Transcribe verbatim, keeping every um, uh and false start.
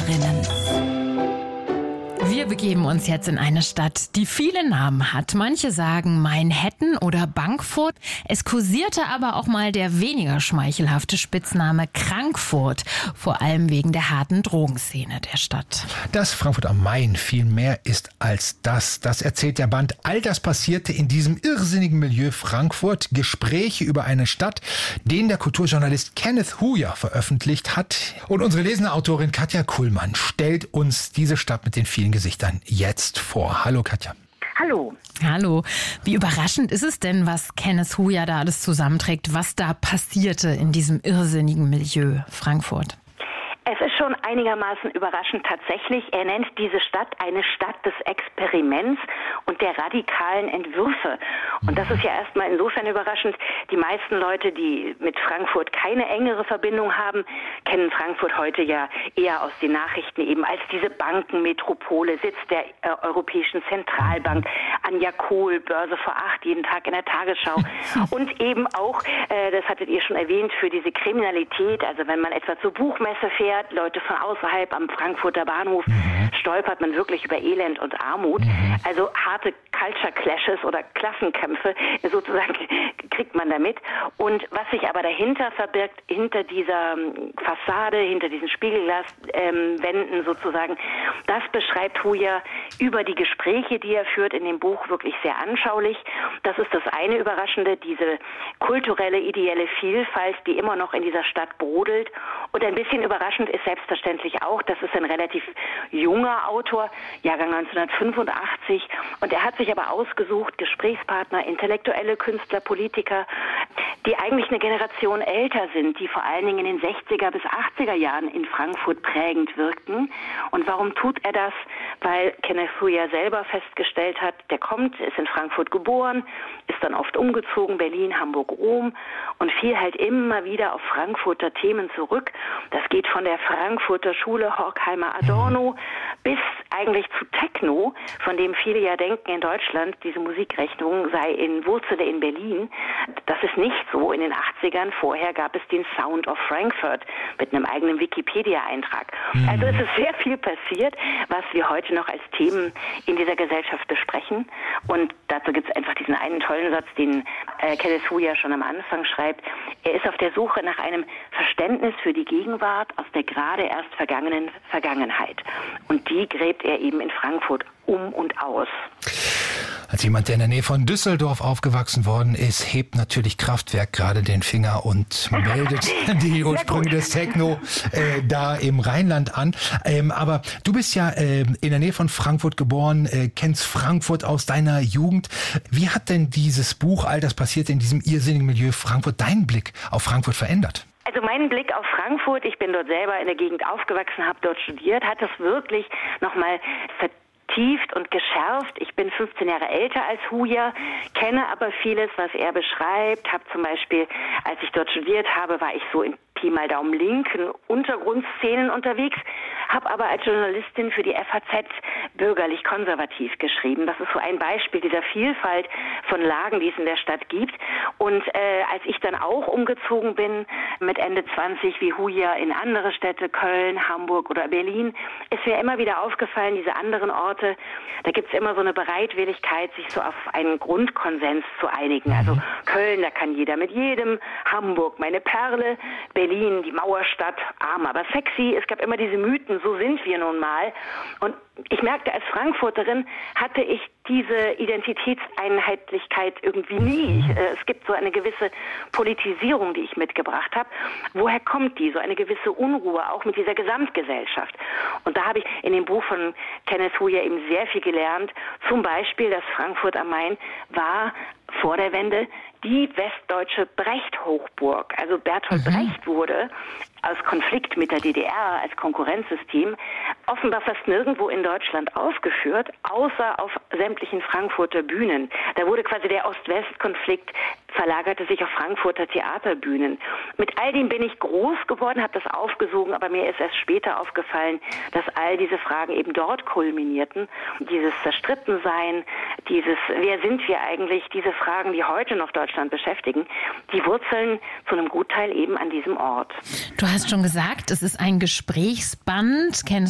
Hüterinnen. Wir begeben uns jetzt in eine Stadt, die viele Namen hat. Manche sagen Manhattan oder Bankfurt. Es kursierte aber auch mal der weniger schmeichelhafte Spitzname Krankfurt, vor allem wegen der harten Drogenszene der Stadt. Dass Frankfurt am Main viel mehr ist als das, das erzählt der Band. All das passierte in diesem irrsinnigen Milieu Frankfurt. Gespräche über eine Stadt, den der Kulturjournalist Kenneth Huyer veröffentlicht hat. Und unsere lesende Autorin Katja Kuhlmann stellt uns diese Stadt mit den vielen Gesichtern jetzt vor. Hallo Katja. Hallo. Hallo. Wie überraschend ist es denn, was Kenneth Huyer da alles zusammenträgt, was da passierte in diesem irrsinnigen Milieu Frankfurt? Es ist schon einigermaßen überraschend tatsächlich. Er nennt diese Stadt eine Stadt des Experiments und der radikalen Entwürfe. Und das ist ja erstmal insofern überraschend. Die meisten Leute, die mit Frankfurt keine engere Verbindung haben, kennen Frankfurt heute ja eher aus den Nachrichten eben als diese Bankenmetropole, Sitz der äh, Europäischen Zentralbank, Anja Kohl, Börse vor acht, jeden Tag in der Tagesschau. Und eben auch, äh, das hattet ihr schon erwähnt, für diese Kriminalität, also wenn man etwa zur Buchmesse fährt, Leute von außerhalb am Frankfurter Bahnhof, mhm. stolpert man wirklich über Elend und Armut. Mhm. Also harte Culture Clashes oder Klassenkämpfe sozusagen kriegt man damit. Und was sich aber dahinter verbirgt, hinter dieser Fassade, hinter diesen Spiegelglaswänden ähm, sozusagen, das beschreibt Huyer über die Gespräche, die er führt in dem Buch, wirklich sehr anschaulich. Das ist das eine Überraschende, diese kulturelle, ideelle Vielfalt, die immer noch in dieser Stadt brodelt. Und ein bisschen überraschend ist selbstverständlich auch, das ist ein relativ junger Autor, Jahrgang neunzehnhundertfünfundachtzig, und er hat sich aber ausgesucht, Gesprächspartner, intellektuelle Künstler, Politiker, die eigentlich eine Generation älter sind, die vor allen Dingen in den sechziger bis achtziger Jahren in Frankfurt prägend wirkten. Und warum tut er das? Weil Kenneth Huyer selber festgestellt hat, der kommt, ist in Frankfurt geboren, ist dann oft umgezogen, Berlin, Hamburg, Rom, und fiel halt immer wieder auf Frankfurter Themen zurück. Das geht von der Frankfurter Schule Horkheimer Adorno bis eigentlich zu Techno, von dem viele ja denken in Deutschland, diese Musikrichtung sei in Wurzele in Berlin. Das ist nicht so in den achtzigern. Vorher gab es den Sound of Frankfurt mit einem eigenen Wikipedia-Eintrag. Mhm. Also es ist sehr viel passiert, was wir heute noch als Themen in dieser Gesellschaft besprechen. Und dazu gibt es einfach diesen einen tollen Satz, den äh, Kenneth Huyer schon am Anfang schreibt. Er ist auf der Suche nach einem Verständnis für die Gegenwart aus der gerade erst vergangenen Vergangenheit. Und die gräbt er eben in Frankfurt um und aus. Als jemand, der in der Nähe von Düsseldorf aufgewachsen worden ist, hebt natürlich Kraftwerk gerade den Finger und meldet die Ursprünge des Techno äh, da im Rheinland an. Ähm, aber du bist ja äh, in der Nähe von Frankfurt geboren, äh, kennst Frankfurt aus deiner Jugend. Wie hat denn dieses Buch, all das passiert in diesem irrsinnigen Milieu Frankfurt, deinen Blick auf Frankfurt verändert? Also mein Blick auf Frankfurt, ich bin dort selber in der Gegend aufgewachsen, habe dort studiert, hat das wirklich nochmal vertieft und geschärft. Ich bin fünfzehn Jahre älter als Huyer, kenne aber vieles, was er beschreibt. Habe zum Beispiel, als ich dort studiert habe, war ich so in Pi mal Daumen linken Untergrundszenen unterwegs, habe aber als Journalistin für die F A Z bürgerlich-konservativ geschrieben. Das ist so ein Beispiel dieser Vielfalt von Lagen, die es in der Stadt gibt. Und äh, als ich dann auch umgezogen bin, mit Ende zwanzig wie Huyer in andere Städte, Köln, Hamburg oder Berlin, ist mir immer wieder aufgefallen, diese anderen Orte, da gibt es immer so eine Bereitwilligkeit, sich so auf einen Grundkonsens zu einigen. Also Köln, da kann jeder mit jedem, Hamburg, meine Perle, Berlin, die Mauerstadt, arm, aber sexy. Es gab immer diese Mythen, so sind wir nun mal. Und ich merkte, als Frankfurterin hatte ich diese Identitätseinheitlichkeit irgendwie nie. Es gibt so eine gewisse Politisierung, die ich mitgebracht habe. Woher kommt die? So eine gewisse Unruhe, auch mit dieser Gesamtgesellschaft. Und da habe ich in dem Buch von Kenneth Huyer eben sehr viel gelernt. Zum Beispiel, dass Frankfurt am Main war vor der Wende die westdeutsche Brecht-Hochburg. Also Bertolt mhm. Brecht wurde aus Konflikt mit der D D R als Konkurrenzsystem offenbar fast nirgendwo in Deutschland aufgeführt, außer auf sämtlichen Frankfurter Bühnen. Da wurde quasi der Ost-West-Konflikt verlagerte sich auf Frankfurter Theaterbühnen. Mit all dem bin ich groß geworden, habe das aufgesogen, aber mir ist erst später aufgefallen, dass all diese Fragen eben dort kulminierten. Dieses Zerstrittensein, dieses wer sind wir eigentlich, diese Fragen, die heute noch Deutschland beschäftigen, die wurzeln zu einem Gutteil eben an diesem Ort. Du hast schon gesagt, es ist ein Gesprächsband. Kenneth